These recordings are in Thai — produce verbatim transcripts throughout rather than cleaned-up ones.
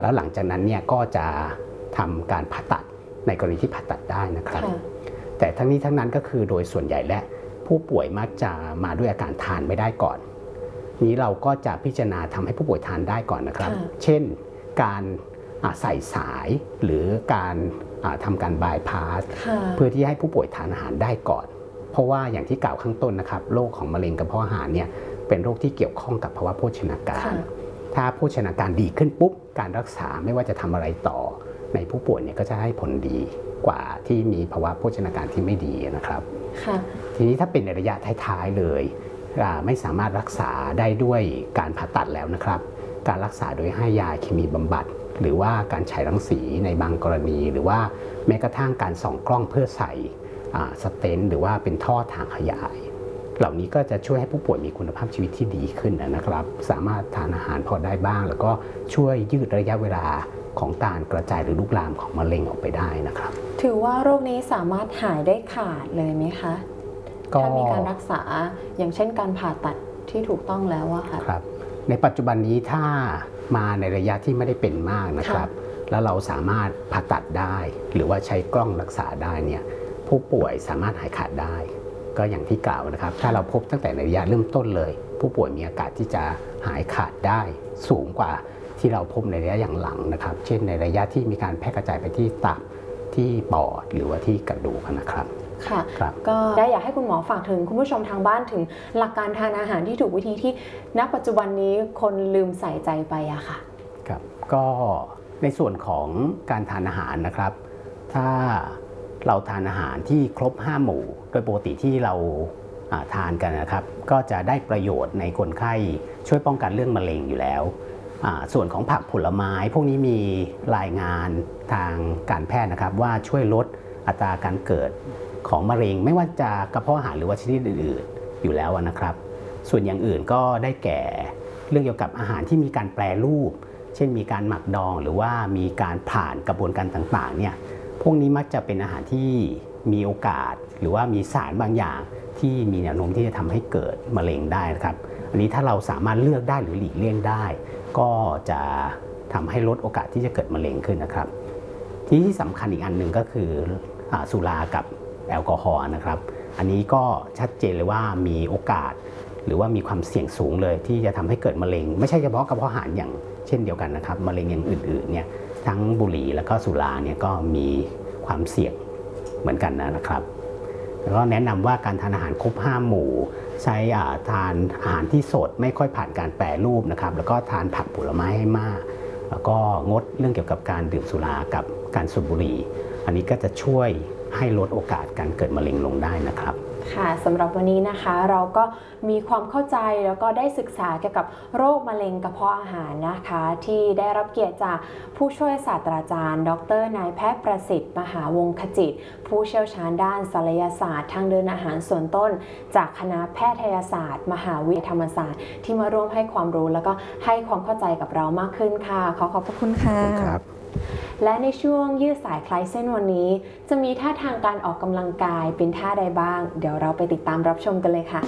แล้วหลังจากนั้นเนี่ยก็จะทำการผ่าตัดในกรณีที่ผ่าตัดได้นะครับแต่ทั้งนี้ทั้งนั้นก็คือโดยส่วนใหญ่และผู้ป่วยมักจะมาด้วยอาการทานไม่ได้ก่อนนี้เราก็จะพิจารณาทำให้ผู้ป่วยทานได้ก่อนนะครับเช่นการใส่สายหรือการทำการบายพาสเพื่อที่ให้ผู้ป่วยทานอาหารได้ก่อนเพราะว่าอย่างที่กล่าวข้างต้นนะครับโรคของมะเร็งกระเพาะอาหารเนี่ยเป็นโรคที่เกี่ยวข้องกับภาวะโภชนาการถ้าโภชนาการดีขึ้นปุ๊บการรักษาไม่ว่าจะทำอะไรต่อในผู้ป่วยเนี่ยก็จะให้ผลดีกว่าที่มีภาวะโภชนาการที่ไม่ดีนะครับทีนี้ถ้าเป็นในระยะท้ายๆเลยไม่สามารถรักษาได้ด้วยการผ่าตัดแล้วนะครับการรักษาโดยให้ยาเคมีบำบัดหรือว่าการฉายรังสีในบางกรณีหรือว่าแม้กระทั่งการส่องกล้องเพื่อใส่สเตนต์หรือว่าเป็นท่อทางขยายเหล่านี้ก็จะช่วยให้ผู้ป่วยมีคุณภาพชีวิตที่ดีขึ้นนะครับสามารถทานอาหารพอได้บ้างแล้วก็ช่วยยืดระยะเวลาของการกระจายหรือลุกลามของมะเร็งออกไปได้นะครับถือว่าโรคนี้สามารถหายได้ขาดเลยไหมคะถ้ามีการรักษาอย่างเช่นการผ่าตัดที่ถูกต้องแล้วอะค่ะครับในปัจจุบันนี้ถ้ามาในระยะที่ไม่ได้เป็นมากนะครับแล้วเราสามารถผ่าตัดได้หรือว่าใช้กล้องรักษาได้เนี่ยผู้ป่วยสามารถหายขาดได้ก็อย่างที่กล่าวนะครับถ้าเราพบตั้งแต่ในระยะเริ่มต้นเลยผู้ป่วยมีโอกาสที่จะหายขาดได้สูงกว่าที่เราพบในระยะอย่างหลังนะครับเช่นในระยะที่มีการแพร่กระจายไปที่ตับที่ปอดหรือว่าที่กระดูกนะครับค่ะก็ได้อยากให้คุณหมอฝากถึงคุณผู้ชมทางบ้านถึงหลักการทานอาหารที่ถูกวิธีที่ณปัจจุบันนี้คนลืมใส่ใจไปอะค่ะครับก็ในส่วนของการทานอาหารนะครับถ้าเราทานอาหารที่ครบห้าหมู่โดยปกติที่เราทานกันนะครับก็จะได้ประโยชน์ในคนไข้ช่วยป้องกันเรื่องมะเร็งอยู่แล้วส่วนของผักผลไม้พวกนี้มีรายงานทางการแพทย์นะครับว่าช่วยลดอัตราการเกิดของมะเร็งไม่ว่าจะกระเพาะอาหารหรือว่าชนิดอื่นๆอยู่แล้วนะครับส่วนอย่างอื่นก็ได้แก่เรื่องเกี่ยวกับอาหารที่มีการแปรรูปเช่นมีการหมักดองหรือว่ามีการผ่านกระบวนการต่างๆเนี่ยพวกนี้มักจะเป็นอาหารที่มีโอกาสหรือว่ามีสารบางอย่างที่มีแนวโน้มที่จะทำให้เกิดมะเร็งได้นะครับอันนี้ถ้าเราสามารถเลือกได้หรือหลีกเลี่ยงได้ก็จะทำให้ลดโอกาสที่จะเกิดมะเร็งขึ้นนะครับที่สำคัญอีกอันหนึ่งก็คือสุรากับแอลกอฮอล์นะครับอันนี้ก็ชัดเจนเลยว่ามีโอกาสหรือว่ามีความเสี่ยงสูงเลยที่จะทำให้เกิดมะเร็งไม่ใช่เฉพาะกระเพาะอาหารอย่างเช่นเดียวกันนะครับมะเร็งอย่างอื่นๆเนี่ยทั้งบุหรี่แล้วก็สุราเนี่ยก็มีความเสี่ยงเหมือนกันนะครับแล้วก็แนะนำว่าการทานอาหารครบห้าหมู่ใช้ทานอาหารที่สดไม่ค่อยผ่านการแปรรูปนะครับแล้วก็ทานผักผลไม้ให้มากแล้วก็งดเรื่องเกี่ยวกับการดื่มสุรากับการสูบบุหรี่อันนี้ก็จะช่วยให้ลดโอกาสการเกิดมะเร็งลงได้นะครับค่ะสำหรับวันนี้นะคะเราก็มีความเข้าใจแล้วก็ได้ศึกษาเกี่ยวกับโรคมะเร็งกระเพาะอาหารนะคะที่ได้รับเกียรติจากผู้ช่วยศาสตราจารย์ดรนายแพทย์ประสิทธิ์มหาวงศ์ขจิตผู้เชี่ยวชาญด้านศัลยศาสตร์ทางเดินอาหารส่วนต้นจากคณะแพทยศาสตร์มหาวิทยาลัยธรรมศาสตร์ที่มาร่วมให้ความรู้แล้วก็ให้ความเข้าใจกับเรามากขึ้นค่ะขอขอบพระคุณค่ะและในช่วงยืดสายคลายเส้นวันนี้จะมีท่าทางการออกกำลังกายเป็นท่าใดบ้างเดี๋ยวเราไปติดตามรับชมกันเลยค่ะ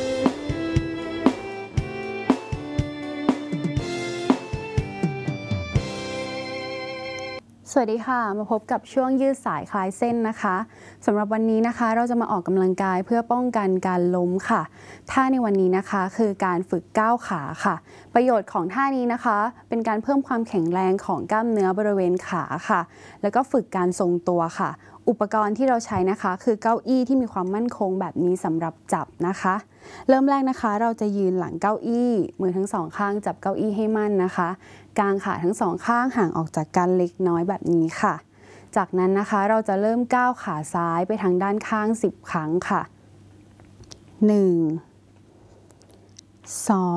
สวัสดีค่ะมาพบกับช่วงยืดสายคลายเส้นนะคะสำหรับวันนี้นะคะเราจะมาออกกำลังกายเพื่อป้องกันการล้มค่ะท่าในวันนี้นะคะคือการฝึกก้าวขาค่ะประโยชน์ของท่านี้นะคะเป็นการเพิ่มความแข็งแรงของกล้ามเนื้อบริเวณขาค่ะแล้วก็ฝึกการทรงตัวค่ะอุปกรณ์ที่เราใช้นะคะคือเก้าอี้ที่มีความมั่นคงแบบนี้สำหรับจับนะคะเริ่มแรกนะคะเราจะยืนหลังเก้าอี้มือทั้งสองข้างจับเก้าอี้ให้มั่นนะคะกางขาทั้งสองข้างห่างออกจากกันเล็กน้อยแบบนี้ค่ะจากนั้นนะคะเราจะเริ่มก้าวขาซ้ายไปทางด้านข้างสิบครั้งค่ะหนึ่ง สอง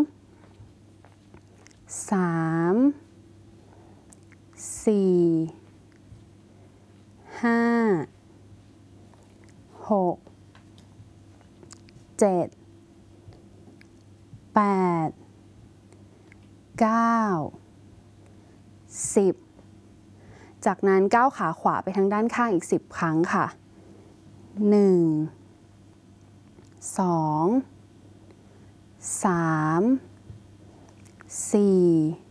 สาม สี่ ห้า หก เจ็ด แปด เก้า สิบจากนั้นก้าวขาขวาไปทางด้านข้างอีกสิบครั้งค่ะหนึ่ง สอง สาม สี่